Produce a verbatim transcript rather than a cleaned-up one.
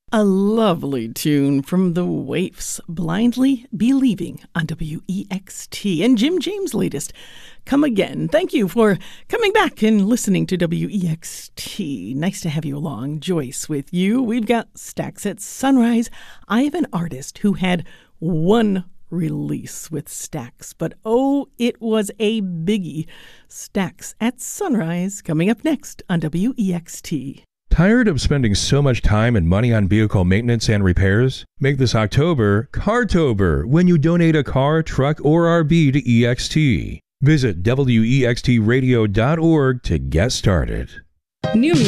A lovely tune from the Waifs, Blindly Believing on W E X T. And Jim James' latest, Come Again. Thank you for coming back and listening to W E X T. Nice to have you along. Joyce with you. We've got Stax at Sunrise. I have an artist who had one release with Stax, but oh, it was a biggie. Stax at Sunrise coming up next on W E X T. Tired of spending so much time and money on vehicle maintenance and repairs? Make this October Cartober when you donate a car, truck, or R V to E X T. Visit W E X T radio dot org to get started. New